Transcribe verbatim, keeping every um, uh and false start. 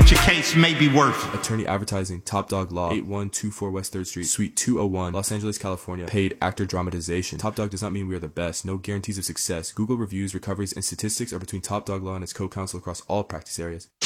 what your case may be worth. Attorney Advertising, Top Dog Law, eight one two four West third Street, Suite two oh one, Los Angeles, California. Paid actor dramatization. Top Dog does not mean we are the best. No guarantees of success. Google reviews, recoveries, and statistics are between Top Dog Law and its co-counsel across all practice areas.